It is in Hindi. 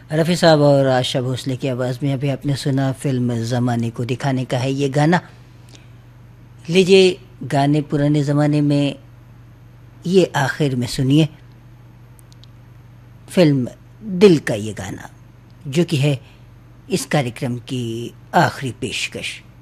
रफ़ी साहब और आशा भोसले की आवाज़ में अभी आपने सुना फिल्म ज़माने को दिखाने का है ये गाना। लीजिए गाने पुराने ज़माने में ये आखिर में सुनिए फिल्म दिल का ये गाना, जो कि है इस कार्यक्रम की आखिरी पेशकश।